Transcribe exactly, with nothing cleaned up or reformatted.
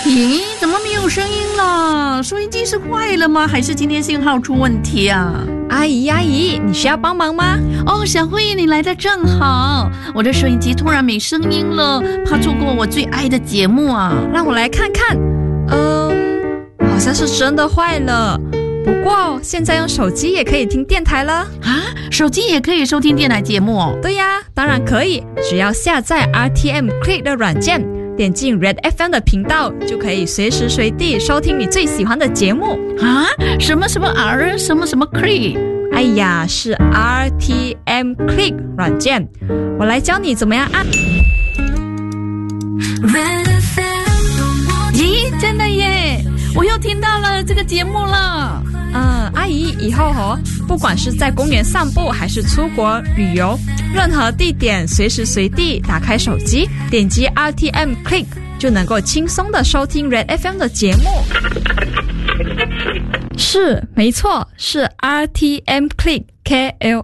咦，怎么没有声音了？收音机是坏了吗？还是今天信号出问题啊？ 阿姨阿姨，你需要帮忙吗？ 哦，小慧，你来的正好，我的收音机突然没声音了，怕错过我最爱的节目啊。 让我来看看。嗯，好像是真的坏了。不过现在用手机也可以听电台了啊！手机也可以收听电台节目哦？ 对呀，当然可以，只要下载 R T M Click 的软件，点进 Red F M 的频道，就可以随时随地收听你最喜欢的节目啊！什么什么 R 什么什么 Click？ 哎呀，是 R T M Click 软件，我来教你怎么样按。 咦，真的耶！我又听到了这个节目了。 嗯，阿姨，以后哦，不管是在公园散步还是出国旅游，任何地点随时随地打开手机，点击 R T M Click 就能够轻松的收听 Red F M 的节目。是，没错，是 R T M Click K L